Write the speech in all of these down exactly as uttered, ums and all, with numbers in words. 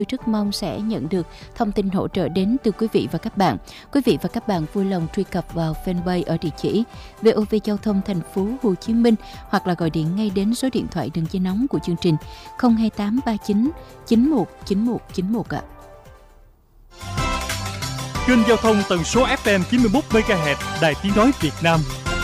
rất mong sẽ nhận được thông tin hỗ trợ đến từ quý vị và các bạn. Quý vị và các bạn vui lòng truy cập vào fanpage ở địa chỉ vê o vê Giao thông Thành phố Hồ Chí Minh hoặc là gọi điện ngay đến số điện thoại đường dây nóng của chương trình không hai tám ba chín chín một chín một chín một ạ. Kênh giao thông tần số ép em chín mươi mốt mê ga héc Đài Tiếng nói Việt Nam.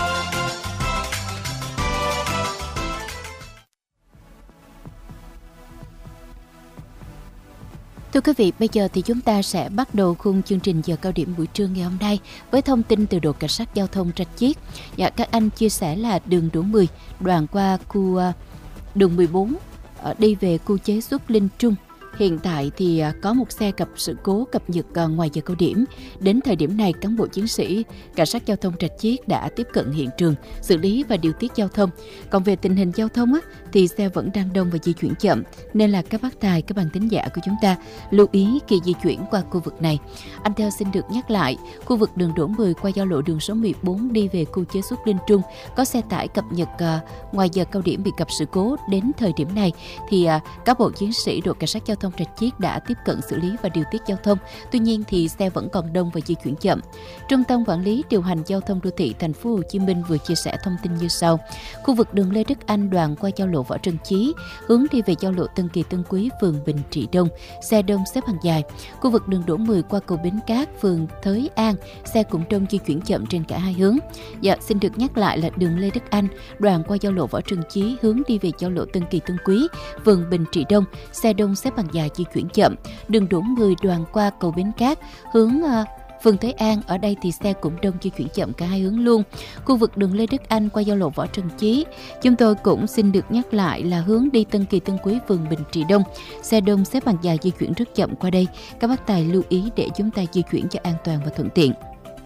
Thưa quý vị, bây giờ thì chúng ta sẽ bắt đầu khung chương trình giờ cao điểm buổi trưa ngày hôm nay với thông tin từ đội cảnh sát giao thông Rạch Chiếc. Dạ, các anh chia sẻ là đường Đỗ mười đoạn qua khu đường mười bốn đi về khu chế xuất Linh Trung. Hiện tại thì có một xe gặp sự cố cập nhật ngoài giờ cao điểm. Đến thời điểm này, cán bộ chiến sĩ cảnh sát giao thông Rạch Chiếc đã tiếp cận hiện trường, xử lý và điều tiết giao thông. Còn về tình hình giao thông á, thì xe vẫn đang đông và di chuyển chậm, nên là các bác tài, các bạn thính giả của chúng ta lưu ý khi di chuyển qua khu vực này. Anh Theo xin được nhắc lại, khu vực đường Đỗ mười qua giao lộ đường số mười bốn đi về khu chế xuất Linh Trung có xe tải cập nhật uh, ngoài giờ cao điểm bị gặp sự cố. Đến thời điểm này thì uh, các bộ chiến sĩ đội cảnh sát giao thông Rạch Chiếc đã tiếp cận xử lý và điều tiết giao thông. Tuy nhiên thì xe vẫn còn đông và di chuyển chậm. Trung tâm Quản lý điều hành giao thông đô thị Thành phố Hồ Chí Minh vừa chia sẻ thông tin như sau: khu vực đường Lê Đức Anh đoạn qua giao lộ Võ Trần Chí hướng đi về giao lộ Tân Kỳ Tân Quý, phường Bình Trị Đông, xe đông xếp hàng dài. Khu vực đường Đỗ mười qua cầu Bến Cát, phường Thới An, xe cũng đông di chuyển chậm trên cả hai hướng. Dạ, xin được nhắc lại là đường Lê Đức Anh đoạn qua giao lộ Võ Trần Chí hướng đi về giao lộ Tân Kỳ Tân Quý, phường Bình Trị Đông, xe đông xếp hàng dài di chuyển chậm. Đường Đỗ mười đoạn qua cầu Bến Cát hướng uh, phường Thới An, ở đây thì xe cũng đông di chuyển chậm cả hai hướng luôn. Khu vực đường Lê Đức Anh qua giao lộ Võ Trần Chí, chúng tôi cũng xin được nhắc lại là hướng đi Tân Kỳ Tân Quý, phường Bình Trị Đông, xe đông xếp hàng dài di chuyển rất chậm qua đây. Các bác tài lưu ý để chúng ta di chuyển cho an toàn và thuận tiện.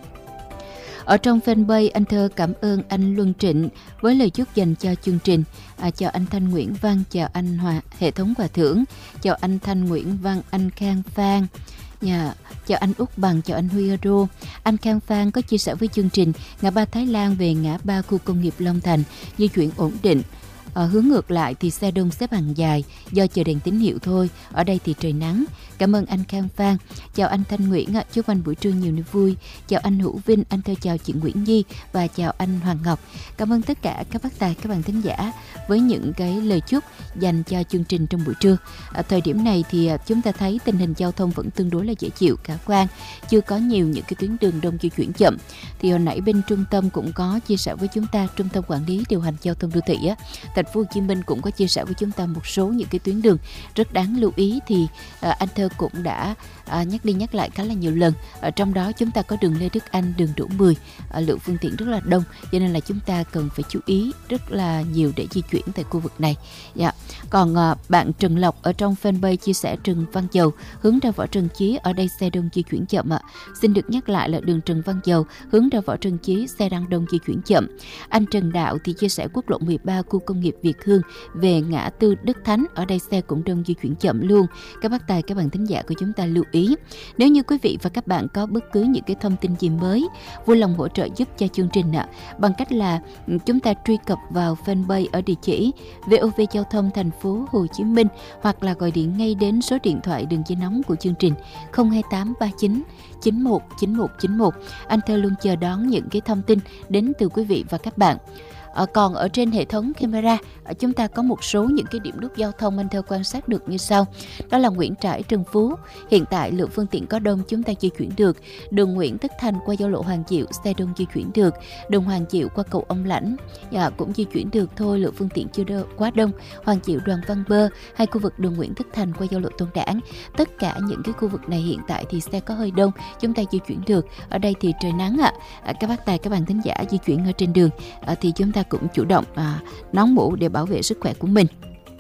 Ở trong fanpage, anh Thơ cảm ơn anh Luân Trịnh với lời chúc dành cho chương trình. À, chào anh Thanh Nguyễn Văn, chào anh Hòa, hệ thống Hòa Thưởng, chào anh Thanh Nguyễn Văn, anh Khang Phan. Yeah. Chào anh Úc Bằng, chào anh Huy Euro. Anh Khang Phan có chia sẻ với chương trình ngã ba Thái Lan về ngã ba khu công nghiệp Long Thành di chuyển ổn định. Ở hướng ngược lại thì xe đông xếp hàng dài do chờ đèn tín hiệu thôi. Ở đây thì trời nắng. Cảm ơn anh Khang Phan. Chào anh Thanh Nguyễn, chúc anh buổi trưa nhiều niềm vui. Chào anh Hữu Vinh, anh Thơ chào chị Nguyễn Nhi và chào anh Hoàng Ngọc. Cảm ơn tất cả các bác tài, các bạn thính giả với những cái lời chúc dành cho chương trình trong buổi trưa. Ở thời điểm này thì chúng ta thấy tình hình giao thông vẫn tương đối là dễ chịu, khả quan, chưa có nhiều những cái tuyến đường đông di chuyển chậm. Thì hồi nãy bên trung tâm cũng có chia sẻ với chúng ta, trung tâm quản lý điều hành giao thông đô thị á, Thành phố Hồ Chí Minh cũng có chia sẻ với chúng ta một số những cái tuyến đường rất đáng lưu ý. Thì à, anh Thơ cũng đã à, nhắc đi nhắc lại khá là nhiều lần. Ở trong đó chúng ta có đường Lê Đức Anh, đường Đỗ mười, à, lượng phương tiện rất là đông, cho nên là chúng ta cần phải chú ý rất là nhiều để di chuyển tại khu vực này. Dạ. Còn à, bạn Trần Lộc ở trong fanpage chia sẻ Trần Văn Dầu hướng ra Võ Trần Chí, ở đây xe đông di chuyển chậm ạ. Xin được nhắc lại là đường Trần Văn Dầu hướng ra Võ Trần Chí, xe đang đông di chuyển chậm. Anh Trần Đạo thì chia sẻ quốc lộ mười ba khu công nghiệp Việt Hương về ngã tư Đức Thánh, ở đây xe cũng đông di chuyển chậm luôn. Các bác tài, các bạn thính giả của chúng ta lưu ý. Nếu như quý vị và các bạn có bất cứ những cái thông tin gì mới, vui lòng hỗ trợ giúp cho chương trình ạ, bằng cách là chúng ta truy cập vào fanpage ở địa chỉ vê o vê Giao thông Thành phố Hồ Chí Minh hoặc là gọi điện ngay đến số điện thoại đường dây nóng của chương trình không hai tám ba chín chín một chín một chín một. Anh Thơ luôn chờ đón những cái thông tin đến từ quý vị và các bạn. À, còn ở trên hệ thống camera, chúng ta có một số những cái điểm nút giao thông anh Theo quan sát được như sau. Đó là Nguyễn Trãi, Trần Phú. Hiện tại lượng phương tiện có đông, chúng ta di chuyển được. Đường Nguyễn Tất Thành qua giao lộ Hoàng Diệu, xe đông di chuyển được. Đường Hoàng Diệu qua cầu Ông Lãnh, dạ, cũng di chuyển được thôi, lượng phương tiện chưa đo, quá đông. Hoàng Diệu, Đoàn Văn Bơ, hay khu vực đường Nguyễn Tất Thành qua giao lộ Tôn Đản. Tất cả những cái khu vực này hiện tại thì xe có hơi đông, chúng ta di chuyển được. Ở đây thì trời nắng ạ. À. Các bác tài, các bạn thính giả di chuyển ở trên đường à, thì chúng ta cũng chủ động à, nón mũ để bảo vệ sức khỏe của mình.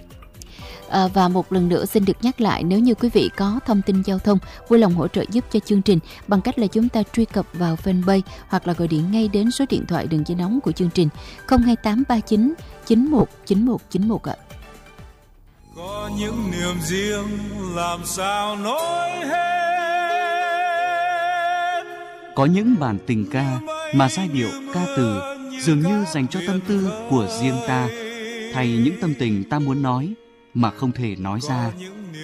À, và một lần nữa xin được nhắc lại, nếu như quý vị có thông tin giao thông, vui lòng hỗ trợ giúp cho chương trình bằng cách là chúng ta truy cập vào fanpage hoặc là gọi điện ngay đến số điện thoại đường dây nóng của chương trình không hai tám ba chín chín một chín một chín một ạ. Có những niềm riêng làm sao nói hết. Có những bản tình ca mà giai điệu ca từ dường như dành cho tâm tư của riêng ta, thay những tâm tình ta muốn nói mà không thể nói ra.